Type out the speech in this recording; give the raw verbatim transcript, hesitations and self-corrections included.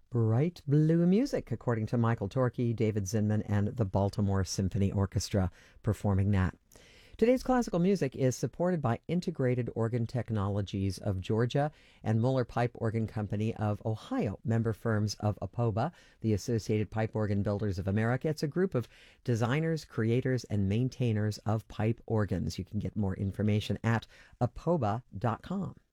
Bright blue music, according to Michael Torkey, David Zinman, and the Baltimore Symphony Orchestra performing that. Today's classical music is supported by Integrated Organ Technologies of Georgia and Mueller Pipe Organ Company of Ohio, member firms of APOBA, the Associated Pipe Organ Builders of America. It's a group of designers, creators, and maintainers of pipe organs. You can get more information at apoba dot com.